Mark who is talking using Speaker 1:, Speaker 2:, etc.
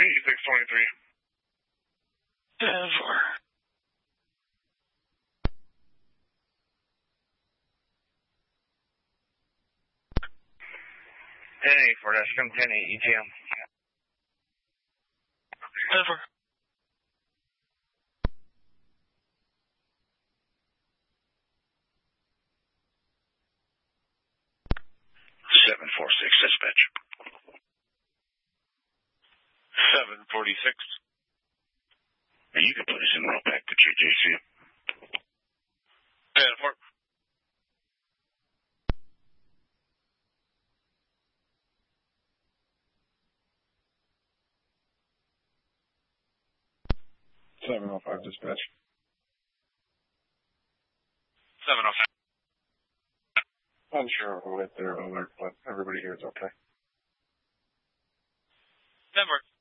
Speaker 1: 8623.
Speaker 2: Denver.
Speaker 1: Hey, for that SCM 10 ETM.
Speaker 2: Denver.
Speaker 1: 746 dispatch.
Speaker 2: 746.
Speaker 1: You can place en route back to JJC.
Speaker 2: Denver.
Speaker 3: 705 dispatch.
Speaker 2: 705.
Speaker 3: Unsure of what their alert, but everybody here is okay.
Speaker 2: Denver.